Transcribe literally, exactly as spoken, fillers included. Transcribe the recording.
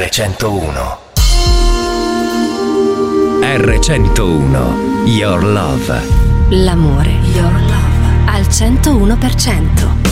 erre centouno. erre centouno, Your Love. L'amore, Your Love, al centouno per cento.